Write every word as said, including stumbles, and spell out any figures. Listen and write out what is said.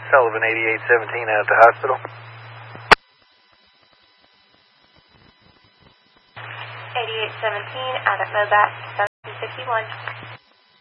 Sullivan eighty-eight seventeen out at the hospital. eighty-eight seventeen out at Mobat seven fifty-one.